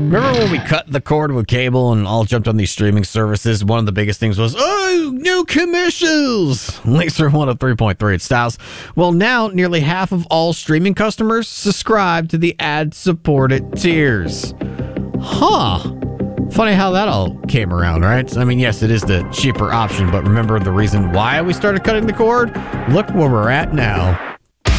Remember when we cut the cord with cable and all jumped on these streaming services? One of the biggest things was, oh, no commercials. Links are one of 3.3 at Styles. Well, now nearly half of all streaming customers subscribe to the ad-supported tiers. Huh. Funny how that all came around, right? I mean, yes, it is the cheaper option, but remember the reason why we started cutting the cord? Look where we're at now.